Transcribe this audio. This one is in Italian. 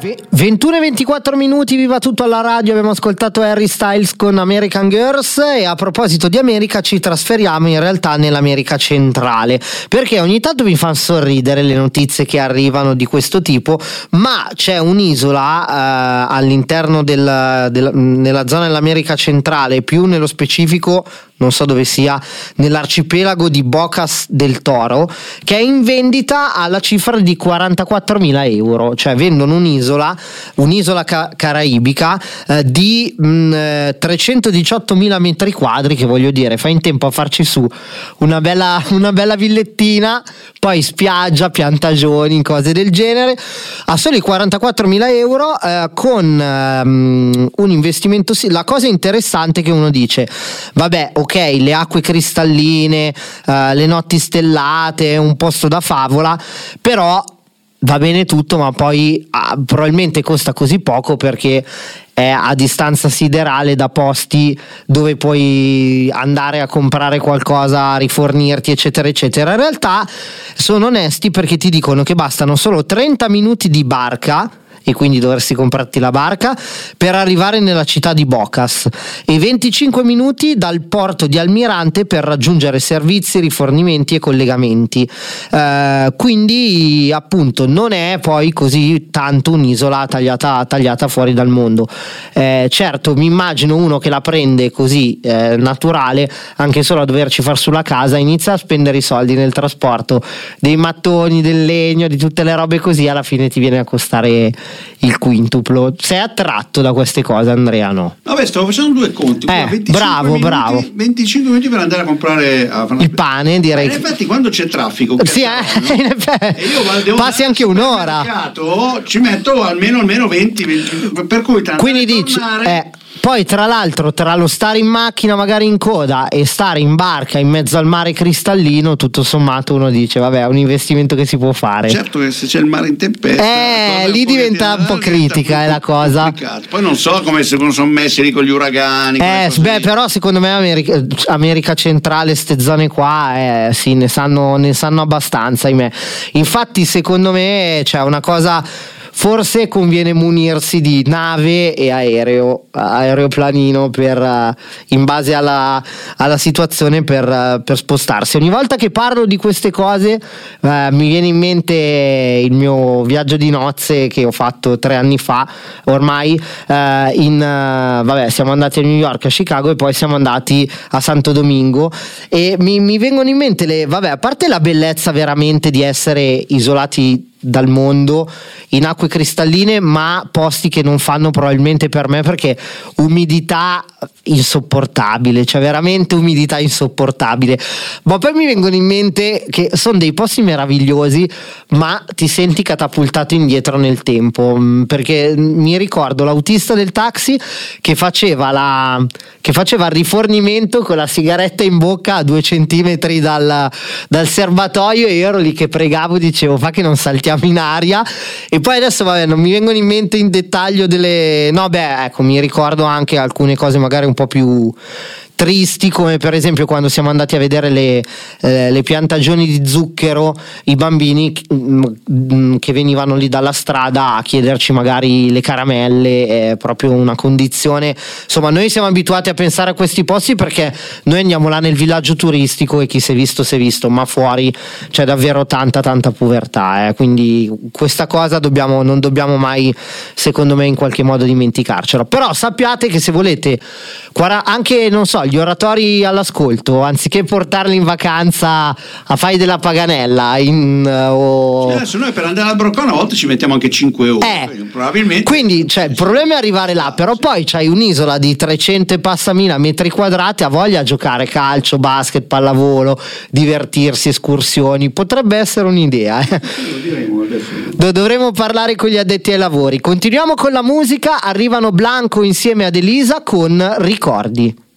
21 e 24 minuti, viva tutto alla radio. Abbiamo ascoltato Harry Styles con American Girls, e a proposito di America ci trasferiamo in realtà nell'America centrale, perché ogni tanto mi fanno sorridere le notizie che arrivano di questo tipo, ma c'è un'isola all'interno nella zona dell'America centrale, più nello specifico non so dove sia, nell'arcipelago di Bocas del Toro, che è in vendita alla cifra di 44.000 euro. Cioè vendono un'isola caraibica di 318.000 metri quadri, che voglio dire, fai in tempo a farci su una bella villettina, poi spiaggia, piantagioni, cose del genere, a soli 44.000 euro, con un investimento. La cosa interessante è che uno dice, vabbè, ok, le acque cristalline, le notti stellate, un posto da favola, però va bene tutto, ma poi probabilmente costa così poco perché è a distanza siderale da posti dove puoi andare a comprare qualcosa, rifornirti, eccetera eccetera. In realtà sono onesti, perché ti dicono che bastano solo 30 minuti di barca, e quindi dovresti comprarti la barca per arrivare nella città di Bocas, e 25 minuti dal porto di Almirante per raggiungere servizi, rifornimenti e collegamenti. Quindi appunto non è poi così tanto un'isola tagliata fuori dal mondo. Certo, mi immagino uno che la prende così naturale, anche solo a doverci far sulla casa, inizia a spendere i soldi nel trasporto dei mattoni, del legno, di tutte le robe così, alla fine ti viene a costare il quintuplo. Sei attratto da queste cose, Andrea? No? Vabbè, stavo facendo due conti. 25 bravo. 25 minuti per andare a comprare il pane, direi. In effetti quando c'è traffico, sì, in effetti, io passi anche un'ora. Ci metto almeno 20, per cui quindi dici poi tra l'altro, tra lo stare in macchina magari in coda e stare in barca in mezzo al mare cristallino, tutto sommato uno dice vabbè, è un investimento che si può fare. Certo che se c'è il mare in tempesta lì diventa un po' critica la cosa. Complicato. Poi non so come sono messi lì con gli uragani. Però secondo me America centrale, ste zone qua, sì, ne sanno abbastanza, ahimè. Infatti secondo me c'è una cosa, forse conviene munirsi di nave e aeroplanino per in base alla situazione per spostarsi. Ogni volta che parlo di queste cose mi viene in mente il mio viaggio di nozze che ho fatto 3 anni fa ormai, siamo andati a New York, a Chicago, e poi siamo andati a Santo Domingo, e mi vengono in mente a parte la bellezza veramente di essere isolati dal mondo in acque cristalline, ma posti che non fanno probabilmente per me, perché umidità insopportabile, cioè veramente umidità insopportabile. Ma poi mi vengono in mente che sono dei posti meravigliosi, ma ti senti catapultato indietro nel tempo, perché mi ricordo l'autista del taxi che faceva il rifornimento con la sigaretta in bocca a 2 centimetri dal serbatoio, e io ero lì che pregavo, dicevo fa che non saltiamo in aria. E poi adesso non mi vengono in mente in dettaglio mi ricordo anche alcune cose magari un po' più tristi, come per esempio quando siamo andati a vedere le piantagioni di zucchero, i bambini che venivano lì dalla strada a chiederci magari le caramelle. È proprio una condizione, insomma, noi siamo abituati a pensare a questi posti perché noi andiamo là nel villaggio turistico e chi si è visto, ma fuori c'è davvero tanta povertà, quindi questa cosa non dobbiamo mai, secondo me, in qualche modo dimenticarcela. Però sappiate che se volete anche, non so, gli oratori all'ascolto, anziché portarli in vacanza a fai della Paganella adesso noi per andare al Broccano a volte ci mettiamo anche 5 ore, probabilmente. Quindi il problema è arrivare là, però poi c'hai un'isola di 300 e passamila metri quadrati, a voglia a giocare calcio, basket, pallavolo, divertirsi, escursioni, potrebbe essere un'idea. Dovremo parlare con gli addetti ai lavori. Continuiamo con la musica, arrivano Blanco insieme ad Elisa con Ricordi.